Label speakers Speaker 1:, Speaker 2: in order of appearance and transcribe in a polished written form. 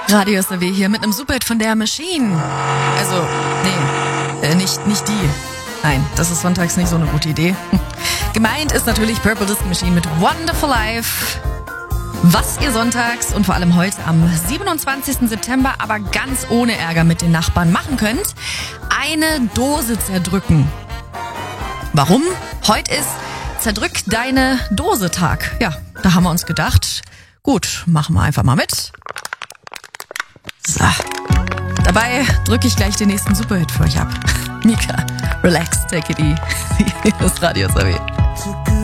Speaker 1: Radio SAW hier mit einem Superhit von der Machine. Also, nee, nicht die. Nein, das ist sonntags nicht so eine gute Idee. Gemeint ist natürlich Purple Disco Machine mit Wonderful Life. Was ihr sonntags und vor allem heute am 27. September aber ganz ohne Ärger mit den Nachbarn machen könnt, eine Dose zerdrücken. Warum? Heute ist Zerdrück deine Dose Tag. Ja, da haben wir uns gedacht, gut, machen wir einfach mal mit. So, dabei drücke ich gleich den nächsten Superhit für euch ab. Mika, relax, take it easy. Das Radio SAW.